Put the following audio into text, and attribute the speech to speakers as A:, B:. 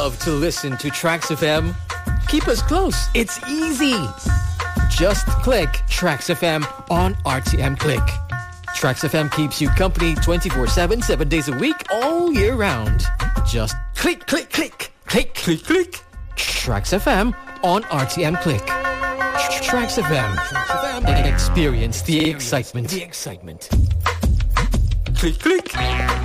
A: Love to listen to Trax FM? Keep us close. It's easy. Just click Trax FM on RTM Click. Trax FM keeps you company 24/7, 7 days a week, all year round. Just click, click, click, click, click, click. Trax FM on RTM Click. Trax FM. Experience the excitement. Click, click.